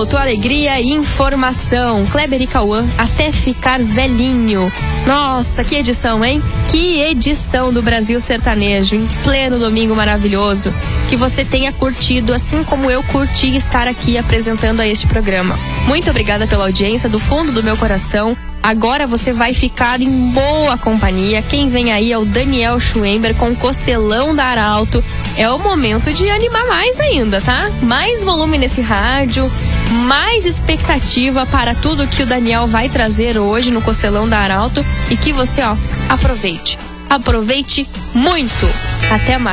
Arauto, alegria e informação. Kleber e Cauã, até ficar velhinho. Nossa, que edição, hein? Que edição do Brasil Sertanejo, em pleno domingo maravilhoso. Que você tenha curtido, assim como eu curti estar aqui apresentando a este programa. Muito obrigada pela audiência, do fundo do meu coração. Agora você vai ficar em boa companhia. Quem vem aí é o Daniel Schwember com Costelão da Arauto. É o momento de animar mais ainda, tá? Mais volume nesse rádio, mais expectativa para tudo que o Daniel vai trazer hoje no Costelão da Arauto. E que você, aproveite. Aproveite muito. Até mais.